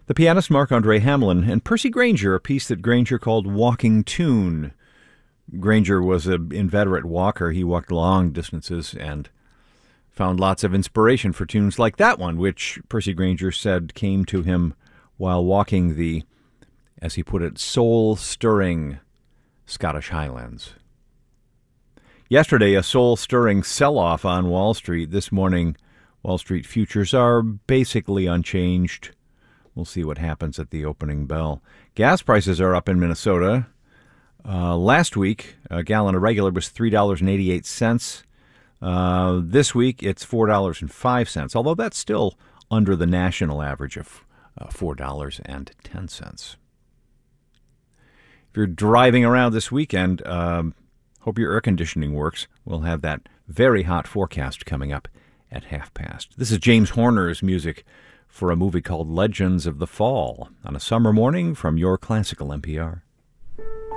The pianist Marc-Andre Hamelin and Percy Grainger, a piece that Grainger called Walking Tune. Grainger was an inveterate walker. He walked long distances and found lots of inspiration for tunes like that one, which Percy Grainger said came to him while walking the, as he put it, soul-stirring Scottish Highlands. Yesterday, a soul-stirring sell-off on Wall Street. This morning, Wall Street futures are basically unchanged. We'll see what happens at the opening bell. Gas prices are up in Minnesota. Last week, a gallon of regular was $3.88. This week, it's $4.05, although that's still under the national average of $4.10. If you're driving around this weekend, hope your air conditioning works. We'll have that very hot forecast coming up at past. This is James Horner's music for a movie called Legends of the Fall on a summer morning from your classical NPR.